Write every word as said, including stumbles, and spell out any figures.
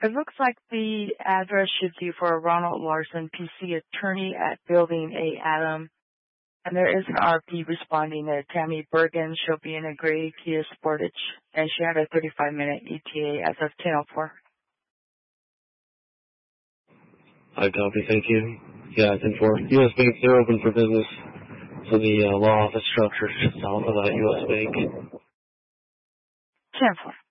It looks like the address should be for Ronald Larson, P C attorney at Building A, Adam. And there is an R P responding there, Tammy Bergen. She'll be in a gray Kia Sportage, and she had a thirty-five minute E T A as of ten oh four. I copy, thank you. Yeah, ten four. U S Bank, they're open for business. So the uh, law office structure is just south of that U S Bank. ten four.